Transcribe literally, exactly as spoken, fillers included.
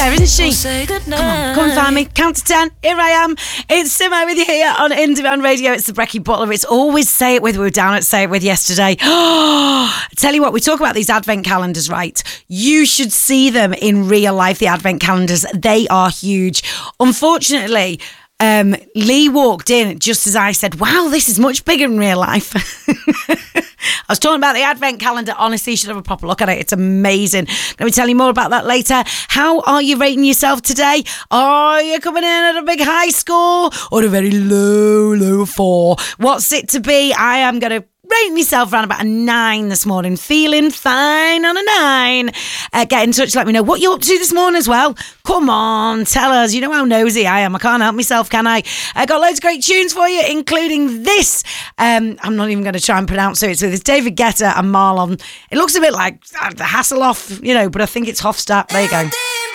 there, isn't she? Come on, come and find me. Count to ten. Here I am. It's Simo with you here on In Demand Radio. It's the Brekkie Butler. It's always Say It With. We were down at Say It With yesterday. Tell you what, we talk about these advent calendars, right? You should see them in real life, the advent calendars. They are huge. Unfortunately, um, Lee walked in just as I said, wow, this is much bigger in real life. I was talking about the advent calendar. Honestly, you should have a proper look at it. It's amazing. Let me tell you more about that later. How are you rating yourself today? Are you coming in at a big high score or a very low, low four? What's it to be? I am going to rate myself around about a nine this morning. Feeling fine on a nine. Uh, get in touch, let me know what you're up to this morning as well. Come on, tell us. You know how nosy I am. I can't help myself, can I? I got loads of great tunes for you, including this. Um, I'm not even going to try and pronounce it. So it's David Guetta and Marlon. It looks a bit like uh, the Hasselhoff, you know, but I think it's Hofstadt. There you go.